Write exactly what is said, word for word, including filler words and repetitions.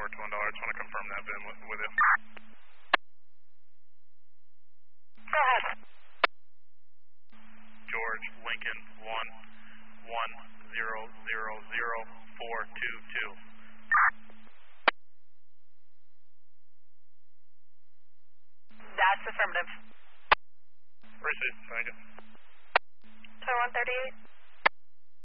to one dollar. I just want to confirm that V I N with, with you. Go ahead. George Lincoln one one zero zero zero four two two. That's affirmative. Received. Thank you. twenty-one thirty-eight.